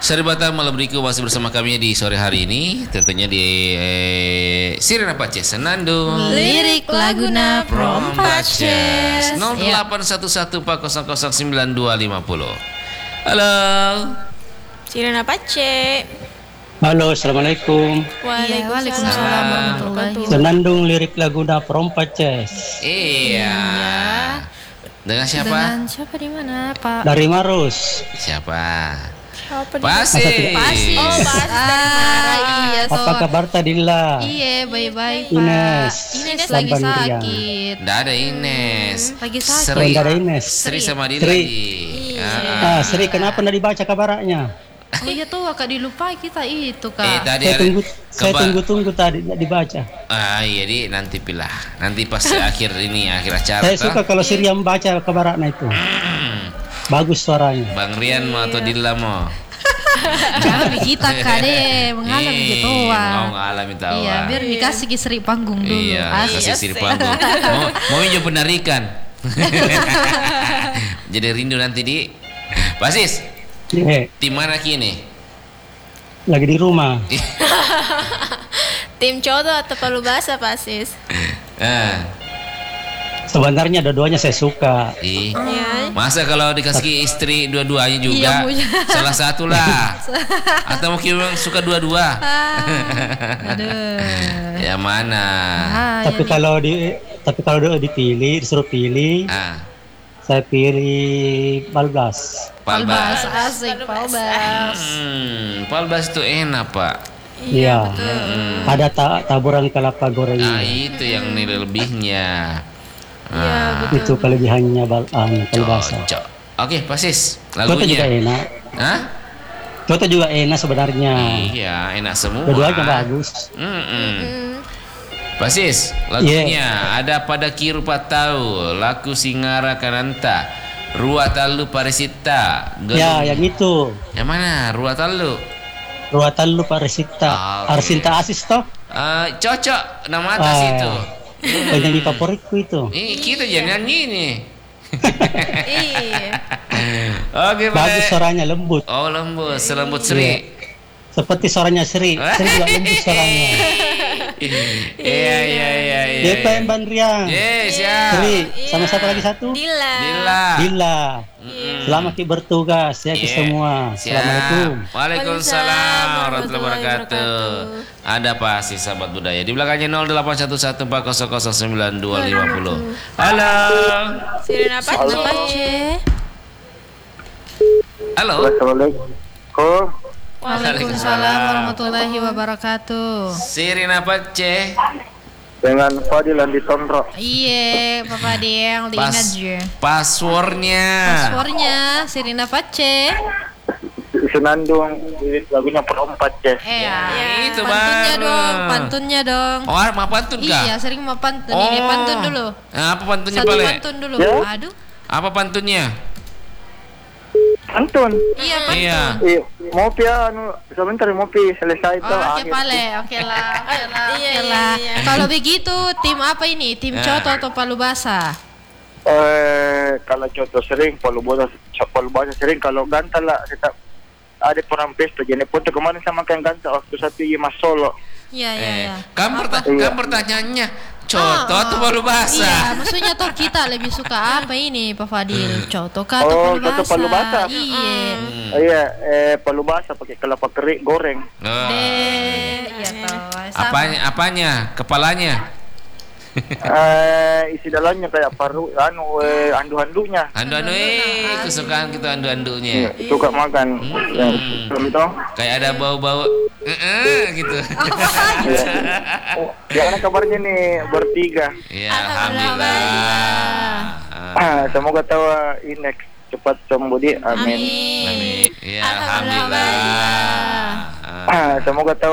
Saribata Malabriku masih bersama kami di sore hari ini, tentunya di Sirina Pace Senandung Lirik Laguna from Paces 081140095250. Halo Sirina Pace. Halo, assalamualaikum. Waalaikumsalam warahmatullahi wabarakatuh. Senandung Lirik Laguna from Paces. Iya. Dengan siapa? Dengan siapa di mana, Pak? Dari Marus. Siapa? Siapa di Pasis. Pasis. Oh, Pasis dari Marus. Iya toh. Apa kabar Tadilla? Iya, baik-baik, Pak. Ines. Ines lagi Laban Rian. sakit. Nggak ada Ines. Lagi sakit. Sri. Nggak ada Ines. Sri sama Dila Sri. lagi. Sri, kenapa nggak dibaca kabarnya? Oh iya tuh, Kak, dilupa kita itu, Kak. Tadi Saya tunggu tadi nggak dibaca. Iya, di nanti pilah. Nanti pas akhir acara. Saya suka kalau Sri yang baca kabarnya itu. Bagus suaranya. Bang Rian mau atau Dila mau? Jangan kita, Kak, deh mengalami gitu, Mau ngalami tahu. Iya, biar dikasih Sri panggung dulu. Iya, kasih Sri panggung. Mau minjem penarikan. Jadi rindu nanti di Pasis. Tim mana kini? Lagi di rumah. Tim Coto atau Palu Basah, Pasis? Sebenarnya dua-duanya saya suka. Iya. Masa kalau dikasih istri dua-duanya juga? Iya, salah satu lah. Atau mungkin memang suka dua-dua? Aduh. Ya mana? Tapi kalau disuruh pilih, saya pilih Balbas. Palbas asik, Palbas. Palbas itu enak, Pak. Iya. Ada taburan kelapa gorengnya. Itu yang nilai lebihnya. Itu kelebihannya Balbas. Oke, Pasis. Toto juga Lagunya. enak. Hah? Toto juga enak sebenarnya. Iya, enak semua. Keduanya bagus. Pasis, lagunya ada pada kiru patau, laku singara kananta, rua talu paresita. Ya, yang itu. Yang mana? Rua talu. Ruatan lu Paresita. Arsinta Asis toh? Cocok nama atas itu. Penyanyi favoritku itu. Kita jangan nyanyi nih. Iya. Oke, Bagus suaranya lembut. Oh, lembut, selembut Sri. Seperti suaranya Sri. Sri juga lembut suaranya. Iya. DPM Ban Rian. Siap. Sri, sama siapa lagi satu? Dila. Selamat bertugas ya ke semua. Assalamualaikum. Waalaikumsalam warahmatullahi wabarakatuh. Ada Pasis sahabat budaya di belakangnya 081140095250. Halo. Sirina Pace. Halo. Assalamualaikum. Waalaikumsalam warahmatullahi wabarakatuh. Sirina Pace. Dengan Fadil Andi Tondro. Iya, Papa Dieng, diingat aja. Passwordnya Sirina Pace. Senandung Lirik Laguna perempat ya. Itu Pantunnya dong. Oh, mau pantun kah? Iya, sering mau pantun. Ini pantun dulu. Apa pantunnya, Satu Pale? pantun dulu. Ya? Aduh. Apa pantunnya? Pantun. Iya, pantun. Iya. Mau sebentar mau selesai itu. Oke, Pale. Oke lah. Iya. Kalau begitu, tim apa ini? Tim Coto atau Palu Basah? Kalau contoh sering Palu Basah sering, kalau Ganta lah tetap ada perang pesta. Jadi pun kemarin sama kan Ganta waktu satu Mas Solo. Iya. Kan pertanyaannya Coto atau Palu Basah? Iya, maksudnya toh kita lebih suka apa ini, Pak Fadil? Coto kah atau Coto Palu Basah. Iya. Palu Basah pakai kelapa kering goreng. Iya toh. Apanya? Kepalanya? Isi dalamnya kayak andu-andunya. Andu-andu kesukaan kita andu-andunya. Suka makan. Itu. Kayak ada bau-bau gitu. Gimana kabarnya nih bertiga? Ya, alhamdulillah. Semoga tahu Inex cepat sembuh di. Amin. Ya, alhamdulillah. Semoga tahu